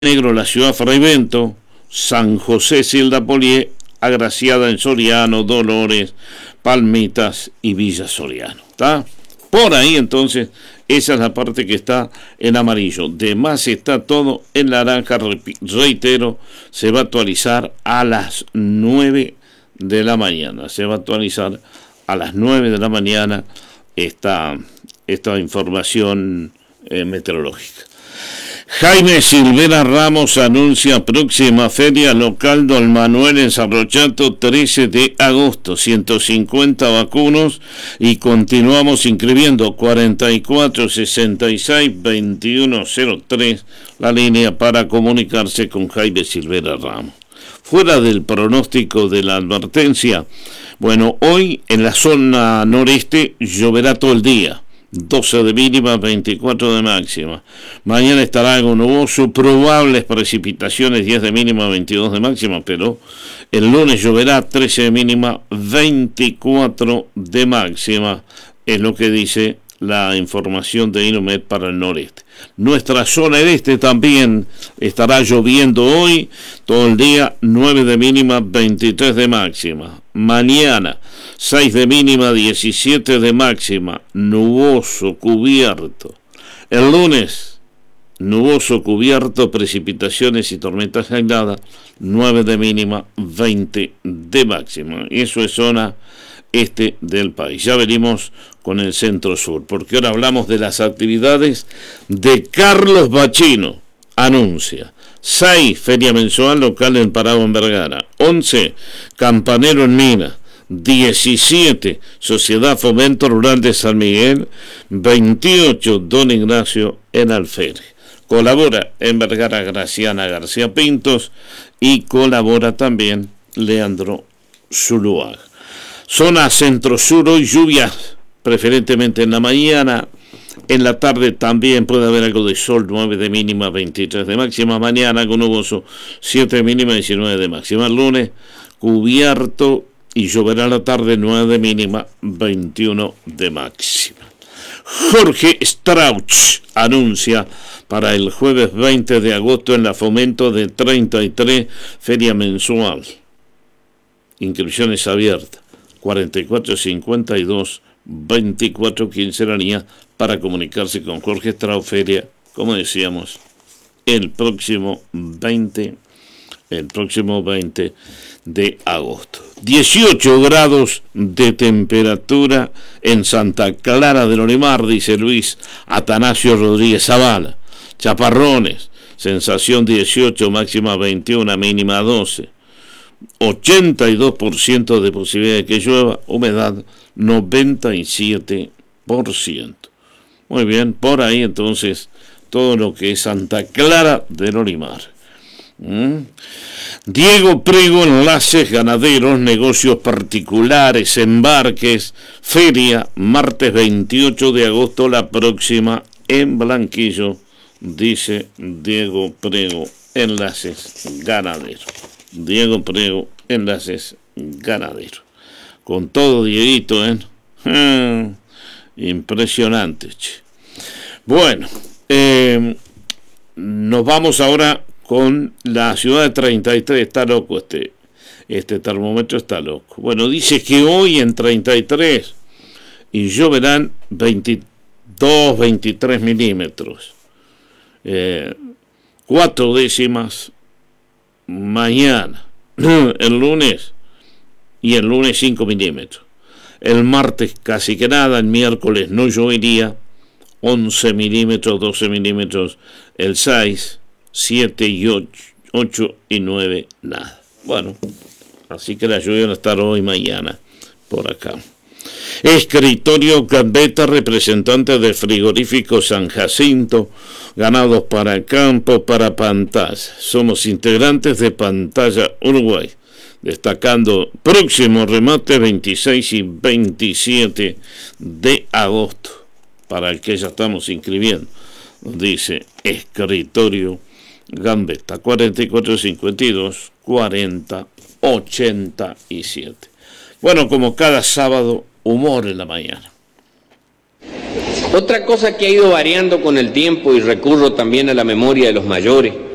Negro, la ciudad Freivento, San José, Cilda Polié, Agraciada en Soriano, Dolores, Palmitas y Villa Soriano. ¿Está? Por ahí entonces, esa es la parte que está en amarillo. De más está todo en naranja, reitero, se va a actualizar a las 9 de la mañana. Se va a actualizar a las 9 de la mañana esta información meteorológica. Jaime Silvera Ramos anuncia próxima feria local Don Manuel en San Rochato, 13 de agosto, 150 vacunos y continuamos inscribiendo 44 66 21 03, la línea para comunicarse con Jaime Silvera Ramos. Fuera del pronóstico de la advertencia, bueno, hoy en la zona noreste lloverá todo el día. 12 de mínima, 24 de máxima. Mañana estará algo nuboso, probables precipitaciones, 10 de mínima, 22 de máxima, pero el lunes lloverá 13 de mínima, 24 de máxima, es lo que dice la información de Inomed para el noreste. Nuestra zona este también estará lloviendo hoy, todo el día, 9 de mínima, 23 de máxima. Mañana, 6 de mínima, 17 de máxima, nuboso, cubierto. El lunes, nuboso, cubierto, precipitaciones y tormentas aisladas, 9 de mínima, 20 de máxima. Y eso es zona este del país. Ya venimos con el centro sur, porque ahora hablamos de las actividades de Carlos Bachino. Anuncia 6, feria mensual local en Paragua en Vergara, 11, Campanero en Mina, 17, Sociedad Fomento Rural de San Miguel, 28, Don Ignacio en Alférez. Colabora en Vergara Graciana García Pintos y colabora también Leandro Zuluaga. Zona centro-sur, hoy lluvias, preferentemente en la mañana. En la tarde también puede haber algo de sol, 9 de mínima, 23 de máxima. Mañana algo nuboso, 7 de mínima, 19 de máxima. El lunes cubierto y lloverá la tarde, 9 de mínima, 21 de máxima. Jorge Strauch anuncia para el jueves 20 de agosto en la Fomento de 33, feria mensual. Inscripciones abiertas. 4452 2415 la línea para comunicarse con Jorge Strauch, feria, como decíamos, el próximo 20 de agosto. 18 grados de temperatura en Santa Clara de Lorimar, dice Luis Atanasio Rodríguez Zavala. Chaparrones, sensación 18, máxima 21, mínima 12. 82% de posibilidad de que llueva, humedad 97%. Muy bien, por ahí entonces todo lo que es Santa Clara de Lorimar. Diego Prego, enlaces ganaderos, negocios particulares, embarques, feria, martes 28 de agosto, la próxima en Blanquillo, dice Diego Prego, enlaces ganaderos. Diego Prego, enlaces ganaderos. Con todo, Dieguito, impresionante, che. Bueno, nos vamos ahora con la ciudad de 33. Está loco este termómetro, está loco. Bueno, dice que hoy en 33 y lloverán 22, 23 milímetros. 4 décimas mañana, el lunes 5 milímetros. El martes casi que nada, el miércoles no llovería, 11 milímetros, 12 milímetros, el 6, 7 y 8 y 9, nada. Bueno, así que la lluvia va a estar hoy y mañana por acá. Escritorio Gambetta, representante de Frigorífico San Jacinto, ganados para el campo, para pantalla. Somos integrantes de Pantalla Uruguay, destacando próximo remate 26 y 27 de agosto, para el que ya estamos inscribiendo, dice Escritorio Gambetta, 4452 4087. Bueno, como cada sábado, humor en la mañana. Otra cosa que ha ido variando con el tiempo, y recurro también a la memoria de los mayores,